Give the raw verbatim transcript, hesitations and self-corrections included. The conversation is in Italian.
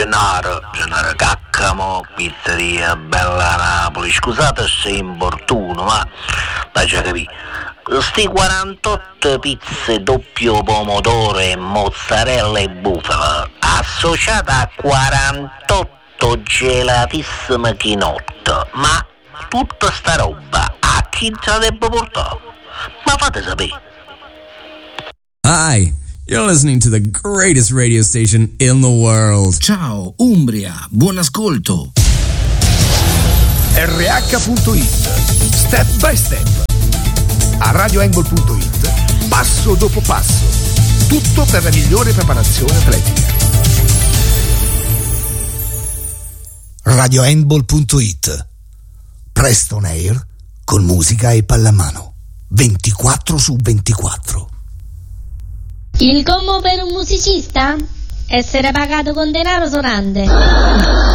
Gennaro, Gennaro Caccamo, pizzeria Bella Napoli. Scusate se importuno, ma dai già capì. Sti quarantotto pizze doppio pomodoro e mozzarella e bufala associata a quarantotto gelatissime chinotte. Ma tutta sta roba a chi te la debbo portare? Ma fate sapere. Hi, you're listening to the greatest radio station in the world. Ciao Umbria, buon ascolto. erre acca punto it, step by step. A radio handball punto it, passo dopo passo. Tutto per la migliore preparazione atletica. radio handball punto it, presto on air con musica e pallamano. ventiquattro su ventiquattro. Il commo per un musicista? Essere pagato con denaro sonante.